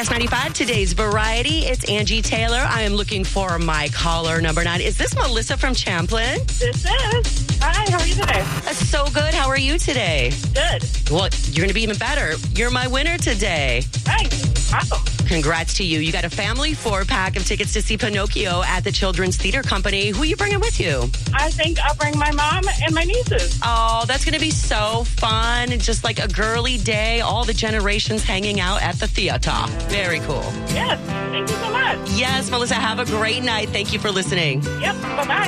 Yes 95, today's variety. It's Angie Taylor. I am looking for my caller number 9. Is this Melissa from Champlin? This is. Hi, how are you today? So good. How are you today? Good. Well, you're going to be even better. You're my winner today. Nice. Awesome. Congrats to you. You got a family 4-pack of tickets to see Pinocchio at the Children's Theater Company. Who are you bringing with you? I think I'll bring my mom and my nieces. Oh, that's going to be so fun. Just like a girly day, all the generations hanging out at the theater. Very cool. Yes. Thank you so much. Yes, Melissa, have a great night. Thank you for listening. Yep. Bye-bye.